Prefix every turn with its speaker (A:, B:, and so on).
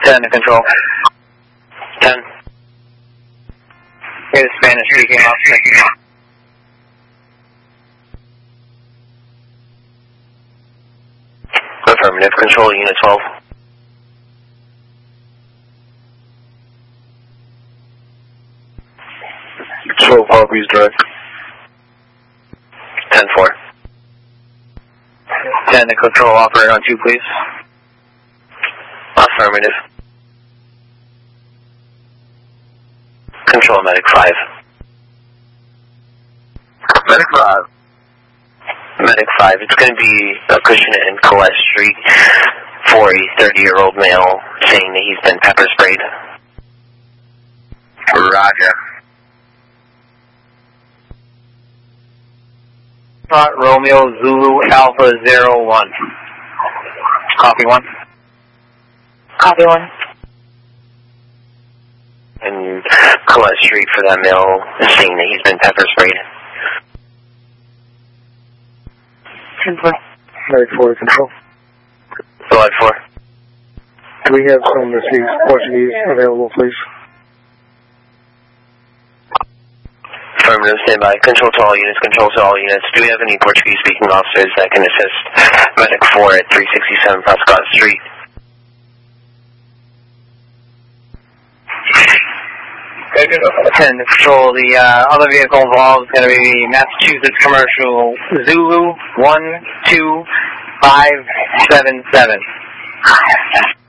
A: 10 to control.
B: 10.
A: Here's Spanish speaking officer.
B: Affirmative. Control Unit 12.
C: Control Harvey's direct.
B: 10-4.
A: 10 to control, operator on 2, please.
B: Affirmative. Control Medic 5.
C: Medic 5.
B: Medic 5. It's going to be Acushnet and Colette Street for a 30-year-old male saying that he's been pepper sprayed.
C: Roger.
A: Romeo Zulu Alpha 01. Copy 1.
D: Copy 1.
B: And Colette Street for that male saying that he's been pepper sprayed.
D: 10-4.
C: Medic 4 control.
B: Blood 4.
C: Do we have someone that speaks Portuguese available, please?
B: Affirmative, standby. Control to all units, control to all units. Do we have any Portuguese-speaking officers that can assist Medic 4 at 367 Prescott Street?
A: Ten to control. The other vehicle involved is going to be Massachusetts Commercial Zulu 12577.